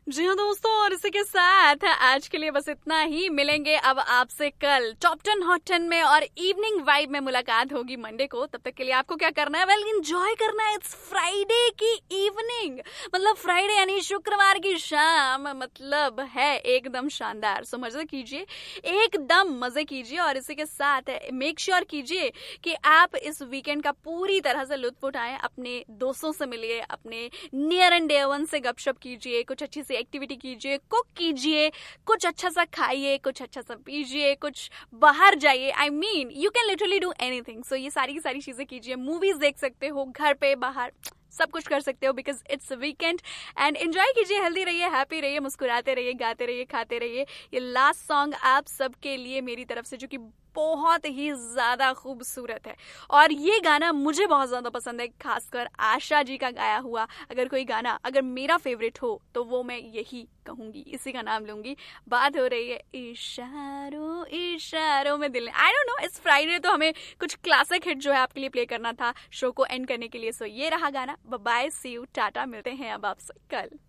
जी हाँ दोस्तों, और इसी के साथ आज के लिए बस इतना ही। मिलेंगे अब आपसे कल टॉप 10 हॉट 10 में, और इवनिंग वाइब में मुलाकात होगी मंडे को। तब तक के लिए आपको क्या करना है? वेल, एंजॉय करना है। इट्स फ्राइडे की इवनिंग, मतलब फ्राइडे यानी शुक्रवार की शाम, मतलब है एकदम शानदार। सो मजे कीजिए, एकदम मजे कीजिए, और इसी के साथ मेक श्योर कीजिए कि आप इस वीकेंड का पूरी तरह से लुत्फ उठाएं। अपने दोस्तों से मिलिए, अपने नियर एंड डियर वन से गपशप कीजिए, कुछ अच्छी सी एक्टिविटी कीजिए, कुक कीजिए, कुछ अच्छा सा खाइए, कुछ अच्छा सा पीजिए, कुछ बाहर जाइए। I mean you can literally do anything. सो ये सारी की सारी चीजें कीजिए। मूवीज देख सकते हो, घर पे बाहर सब कुछ कर सकते हो, because it's weekend. And enjoy कीजिए, हेल्दी रहिए, हैप्पी रहिए, मुस्कुराते रहिए, गाते रहिए, खाते रहिए। ये लास्ट सॉन्ग आप सबके लिए मेरी तरफ से, जो कि बहुत ही ज्यादा खूबसूरत है, और ये गाना मुझे बहुत ज्यादा पसंद है, खासकर आशा जी का गाया हुआ। अगर कोई गाना अगर मेरा फेवरेट हो तो वो मैं यही कहूंगी, इसी का नाम लूंगी। बात हो रही है इशारों इशारों में दिल। I don't know, it's Friday तो हमें कुछ क्लासिक हिट जो है आपके लिए प्ले करना था शो को एंड करने के लिए। सो ये रहा गाना। बाय, सी यू, टाटा, मिलते हैं अब आपसे कल।